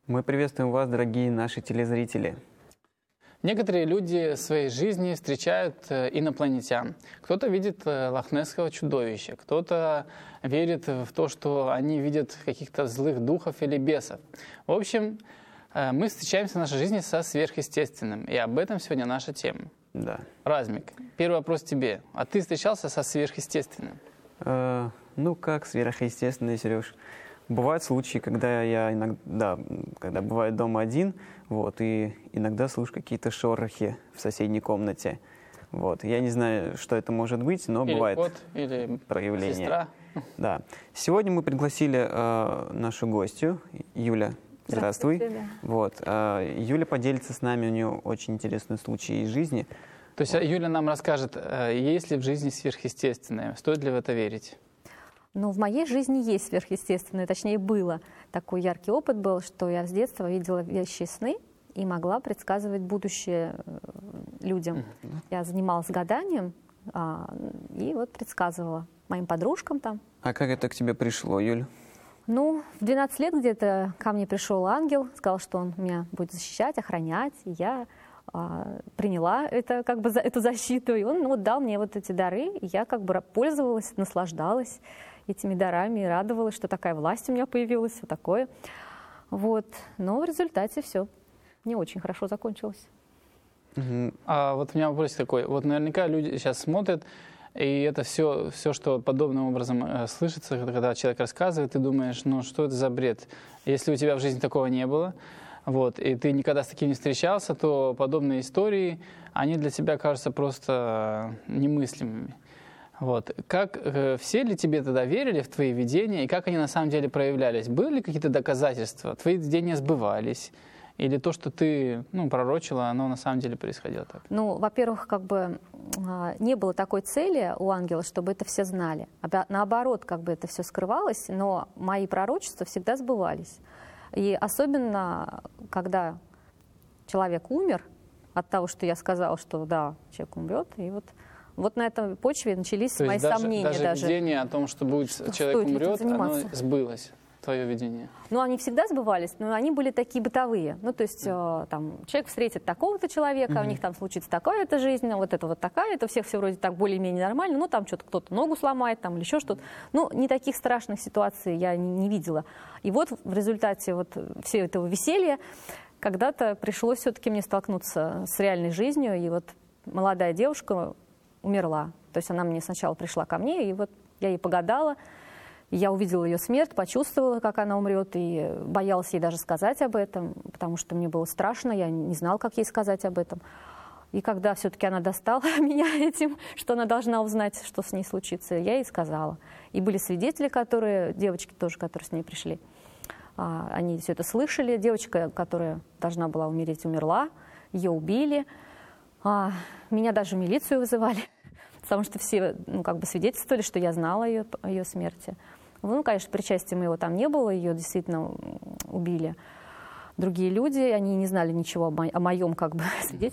Мы приветствуем вас, дорогие наши телезрители. Некоторые люди в своей жизни встречают инопланетян. Кто-то видит лохнесского чудовища, кто-то верит в то, что они видят каких-то злых духов или бесов. В общем, мы встречаемся в нашей жизни со сверхъестественным, и об этом сегодня наша тема. Да. Размик, первый вопрос тебе. А ты встречался со сверхъестественным? Ну, как сверхъестественное, Сереж? Бывают случаи, когда когда бываю дома один, и иногда слышу какие-то шорохи в соседней комнате. Я не знаю, что это может быть, но или бывает кот, или проявление. Сестра. Да. Сегодня мы пригласили нашу гостью, Юля. Здравствуй. Юля поделится с нами, у нее очень интересный случай из жизни. То есть Юля нам расскажет, есть ли в жизни сверхъестественное, стоит ли в это верить? Ну, в моей жизни есть сверхъестественное, точнее, было. Такой яркий опыт был, что я с детства видела вещи сны и могла предсказывать будущее людям. Я занималась гаданием и предсказывала моим подружкам там. А как это к тебе пришло, Юль? Ну, в 12 лет где-то ко мне пришел ангел, сказал, что он меня будет защищать, охранять, и я приняла это, эту защиту, и он дал мне эти дары, и я пользовалась, наслаждалась этими дарами, и радовалась, что такая власть у меня появилась, все такое. Но в результате все не очень хорошо закончилось. А у меня вопрос такой, наверняка люди сейчас смотрят, и это все, что подобным образом слышится, когда человек рассказывает, ты думаешь, ну что это за бред? Если у тебя в жизни такого не было, и ты никогда с таким не встречался, то подобные истории, они для тебя кажутся просто немыслимыми. Как все ли тебе тогда верили в твои видения, и как они на самом деле проявлялись? Были ли какие-то доказательства? Твои видения сбывались? Или то, что ты пророчила, оно на самом деле происходило так? Ну, во-первых, не было такой цели у ангела, чтобы это все знали. Наоборот, это все скрывалось, но мои пророчества всегда сбывались. И особенно, когда человек умер, от того, что я сказала, что да, человек умрет, и на этой почве начались мои сомнения. Даже видение о том, что человек умрет, оно сбылось, твое видение? Ну, они всегда сбывались, но они были такие бытовые. Ну, то есть, человек встретит такого-то человека, у них там случится такая-то жизнь, это такая, это всех все вроде так более-менее нормально, там что-то кто-то ногу сломает, или еще что-то. Ну, не таких страшных ситуаций я не видела. И в результате всего этого веселья когда-то пришлось все-таки мне столкнуться с реальной жизнью, и молодая девушка умерла. То есть она мне сначала пришла ко мне, и я ей погадала, я увидела ее смерть, почувствовала, как она умрет, и боялась ей даже сказать об этом, потому что мне было страшно, я не знала, как ей сказать об этом. И когда все-таки она достала меня этим, что она должна узнать, что с ней случится, я ей сказала. И были свидетели, девочки тоже, которые с ней пришли, они все это слышали. Девочка, которая должна была умереть, умерла, ее убили. Меня даже в милицию вызывали, потому что все свидетельствовали, что я знала о ее смерти. Конечно, причастия моего там не было, ее действительно убили другие люди, они не знали ничего о моем свидетельстве.